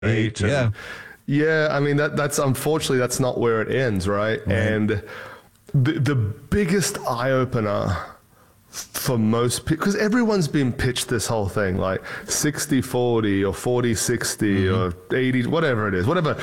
Yeah. Yeah, I mean that's unfortunately that's not where it ends, right? And the biggest eye opener for most people, because everyone's been pitched this whole thing like 60-40 or 40-60 or 80, whatever it is, whatever,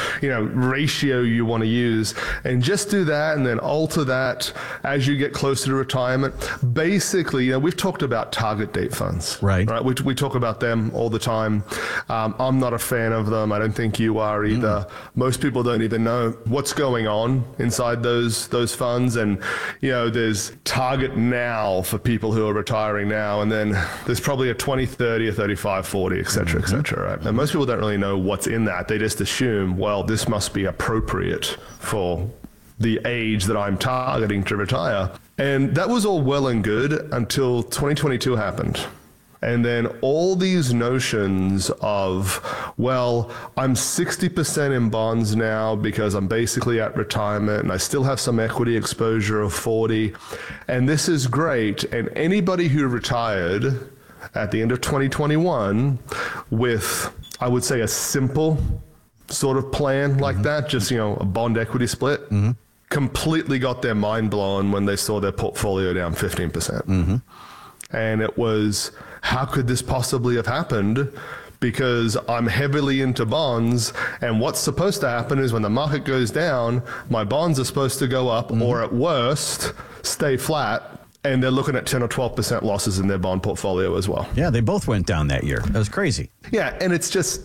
ratio you want to use, and just do that and then alter that as you get closer to retirement. Basically, we've talked about target date funds, right? We talk about them all the time. I'm not a fan of them. I don't think you are either. Most people don't even know what's going on inside those funds, and there's target now for people who are retiring now, and then there's probably a 20-30, a 35-40, et cetera, et cetera, right? And most people don't really know what's in that. They just assume, well, this must be appropriate for the age that I'm targeting to retire. And that was all well and good until 2022 happened. And then all these notions of, well, I'm 60% in bonds now because I'm basically at retirement and I still have some equity exposure of 40. And this is great. And anybody who retired at the end of 2021 with, I would say, a simple sort of plan like that, just, a bond equity split, completely got their mind blown when they saw their portfolio down 15%. And it was, how could this possibly have happened? Because I'm heavily into bonds, and what's supposed to happen is when the market goes down, my bonds are supposed to go up, or at worst, stay flat, and they're looking at 10 or 12% losses in their bond portfolio as well. Yeah, they both went down that year. That was crazy. Yeah, and it's just,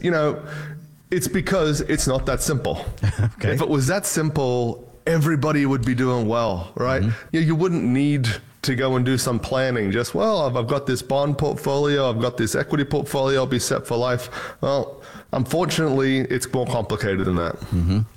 it's because it's not that simple. Okay. If it was that simple, everybody would be doing well, right? You wouldn't need to go and do some planning. Just, well, I've got this bond portfolio, I've got this equity portfolio, I'll be set for life. Well, unfortunately, it's more complicated than that.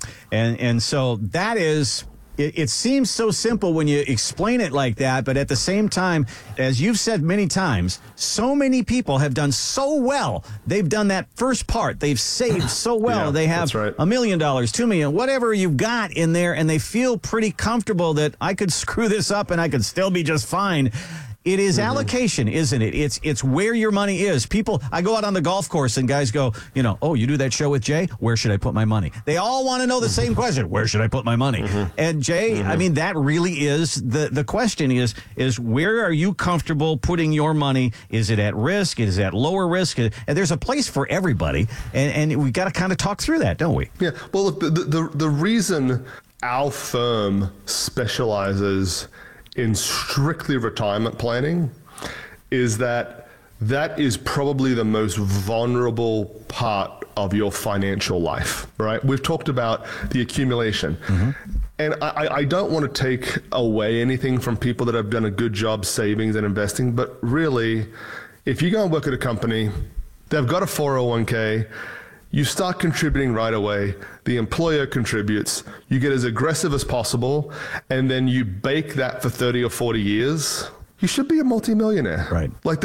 And so that is, it seems so simple when you explain it like that, but at the same time, as you've said many times, so many people have done so well. They've done that first part. They've saved so well. Yeah, they have right. $1 million, $2 million, whatever you've got in there, and they feel pretty comfortable that I could screw this up and I could still be just fine. It is allocation, isn't it? It's where your money is. People, I go out on the golf course and guys go, oh, you do that show with Jay? Where should I put my money? They all want to know the same question. Where should I put my money? And Jay, I mean, that really is the question is where are you comfortable putting your money? Is it at risk? Is it at lower risk? And there's a place for everybody. And we got to kind of talk through that, don't we? Yeah. Well, look, the reason our firm specializes in strictly retirement planning is that is probably the most vulnerable part of your financial life, right? We've talked about the accumulation. And I don't want to take away anything from people that have done a good job savings and investing, but really, if you go and work at a company, they've got a 401k, you start contributing right away. The employer contributes. You get as aggressive as possible, and then you bake that for 30 or 40 years. You should be a multimillionaire. Right. Like,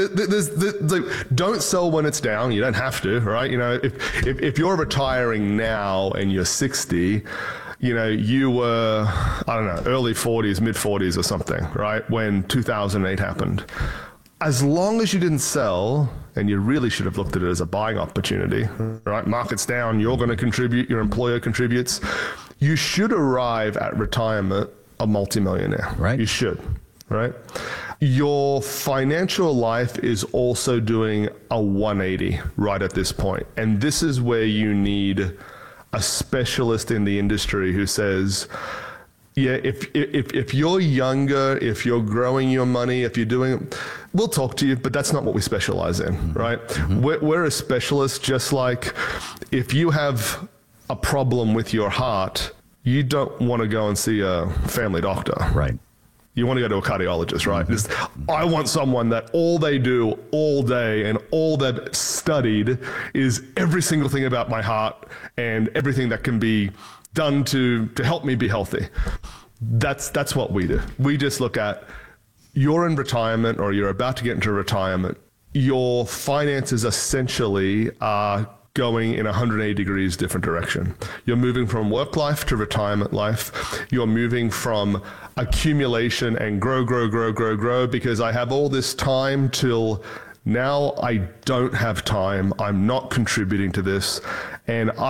don't sell when it's down. You don't have to, right? If you're retiring now and you're 60, you were, I don't know, early 40s, mid 40s or something, right? When 2008 happened. As long as you didn't sell, and you really should have looked at it as a buying opportunity, right? Market's down, you're going to contribute, your employer contributes. You should arrive at retirement a multimillionaire. Right. You should, right? Your financial life is also doing a 180 right at this point. And this is where you need a specialist in the industry who says, yeah, if you're younger, if you're growing your money, if you're doing, we'll talk to you, but that's not what we specialize in, right? We're a specialist, just like if you have a problem with your heart, you don't want to go and see a family doctor. Right. You want to go to a cardiologist, right? I want someone that all they do all day and all they've studied is every single thing about my heart and everything that can be done to help me be healthy. That's what we do. We just look at, you're in retirement or you're about to get into retirement. Your finances essentially are going in 180 degrees different direction. You're moving from work life to retirement life. You're moving from accumulation and grow, because I have all this time till now I don't have time. I'm not contributing to this. And